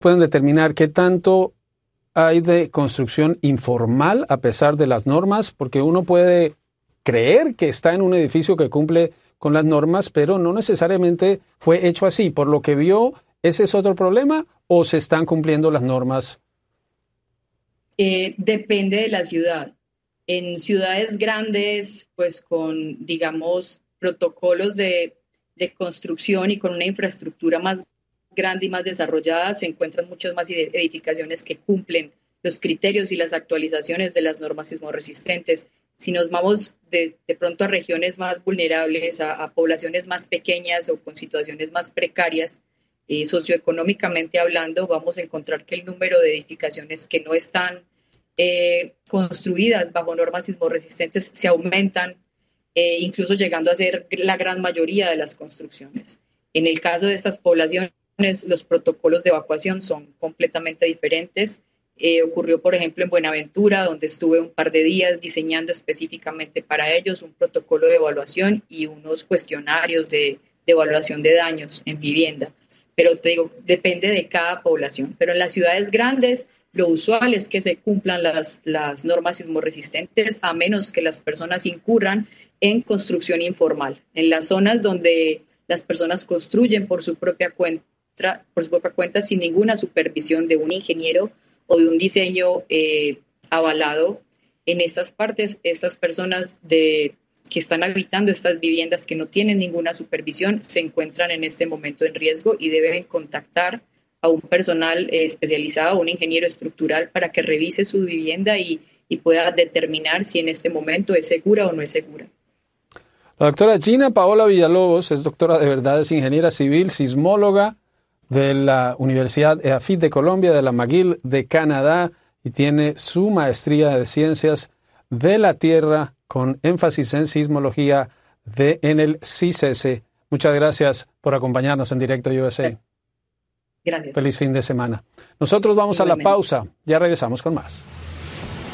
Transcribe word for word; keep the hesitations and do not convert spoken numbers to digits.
pueden determinar qué tanto hay de construcción informal a pesar de las normas? Porque uno puede creer que está en un edificio que cumple con las normas, pero no necesariamente fue hecho así. Por lo que vio, ¿ese es otro problema o se están cumpliendo las normas? Eh, depende de la ciudad. En ciudades grandes, pues con, digamos, protocolos de, de construcción y con una infraestructura más grande y más desarrollada, se encuentran muchas más edificaciones que cumplen los criterios y las actualizaciones de las normas sismorresistentes. Si nos vamos de, de pronto a regiones más vulnerables, a, a poblaciones más pequeñas o con situaciones más precarias, eh, socioeconómicamente hablando, vamos a encontrar que el número de edificaciones que no están eh, construidas bajo normas sismorresistentes se aumentan, eh, incluso llegando a ser la gran mayoría de las construcciones. En el caso de estas poblaciones, los protocolos de evacuación son completamente diferentes. Eh, ocurrió, por ejemplo, en Buenaventura, donde estuve un par de días diseñando específicamente para ellos un protocolo de evaluación y unos cuestionarios de, de evaluación de daños en vivienda. Pero te digo, depende de cada población. Pero en las ciudades grandes, lo usual es que se cumplan las, las normas sismorresistentes, a menos que las personas incurran en construcción informal. En las zonas donde las personas construyen por su propia cuenta, por su propia cuenta sin ninguna supervisión de un ingeniero o de un diseño eh, avalado, en estas partes, estas personas de, que están habitando estas viviendas que no tienen ninguna supervisión se encuentran en este momento en riesgo y deben contactar a un personal eh, especializado, un ingeniero estructural, para que revise su vivienda y, y pueda determinar si en este momento es segura o no es segura. La doctora Gina Paola Villalobos es doctora de verdades, ingeniera civil, sismóloga de la Universidad E A F I T de Colombia, de la McGill de Canadá, y tiene su maestría de Ciencias de la Tierra con énfasis en sismología de, en el C I S S. Muchas gracias por acompañarnos en Directo U S A. Gracias. Feliz fin de semana. Nosotros vamos a la pausa. Ya regresamos con más.